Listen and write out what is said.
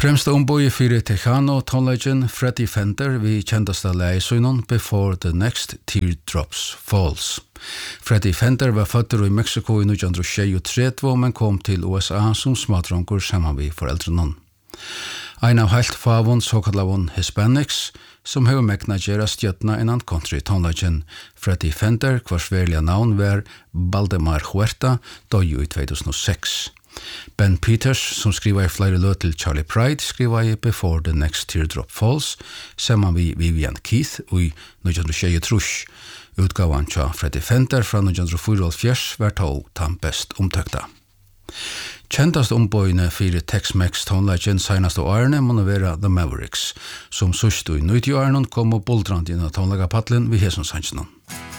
Fremsta omboi fyrir Tejano tonlegend Freddie Fender vi kjendasta leisøynon Before the Next Teardrops Falls. Freddie Fender var fødder i Mexico i 1923, men kom til USA som smadronkur saman vi foreldrenon. Ein av heilt favon såkallavon Hispanics, som hefur megna gera stjøtna innan country tonlegend Freddie Fender, hvars verliga navn var Baldemar Huerta, døy i 2006. Ben Peters, som skriva i flere løt til Charlie Pride, skriva i Before the Next Teardrop Falls, saman vi Vivian Keith i 1923. Utgavan tja Freddie Fender fra 1944 var tog tan best omtøkta. Kjentast ombøyne fyrir Tex-Mex tonlegend seinaste årene må vera The Mavericks, som sørst i 90-årene kom og boldrand inn av tonlegapallen vi hesson sannsjonen.